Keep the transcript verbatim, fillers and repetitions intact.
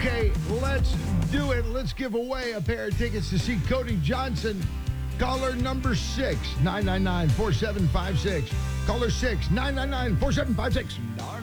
Okay, let's do it. Let's give away a pair of tickets to see Cody Johnson. Caller number six, nine nine nine, four seven five six. Caller six, nine nine nine, four seven five six.